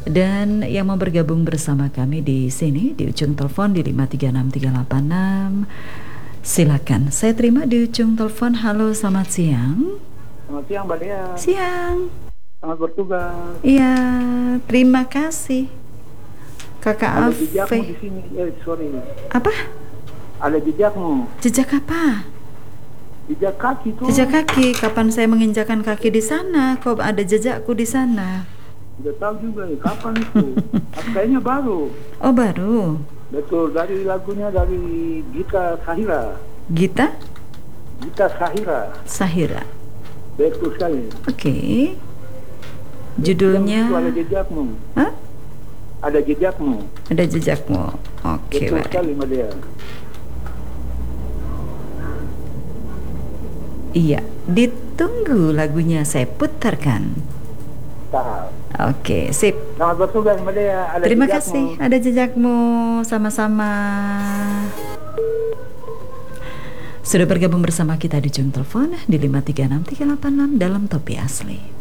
Dan yang mau bergabung bersama kami di sini di ujung telepon di 536386, silakan. Saya terima di ujung telepon. Halo, selamat siang. Selamat siang, Mbak Dea. Siang. Selamat bertugas. Iya, terima kasih. Kakak Ada Afe. jejakmu di sini. Sorry. Apa? Ada jejakmu. Jejak apa? Jejak kaki tuh. Jejak kaki. Kapan saya menginjakan kaki di sana? Kok ada jejakku di sana? Tidak tahu juga ya, kapan itu. Kayaknya baru. Oh, baru. Betul, dari lagunya dari Gita Sahira. Gita? Gita Sahira. Sahira. Betul sekali. Oke. Judulnya? Itu ada jejakmu. Hah? Ada jejakmu. Ada jejakmu. Oke, Betul baik. sekali, Mbak Dea. Iya, ditunggu lagunya saya putarkan. Tahu. Oke, sip. Selamat bertugas, Mbak Dea. Ada Terima jejakmu. kasih, ada jejakmu. Sama-sama. Sudah bergabung bersama kita di ujung telepon di 536386 dalam Topi Asli.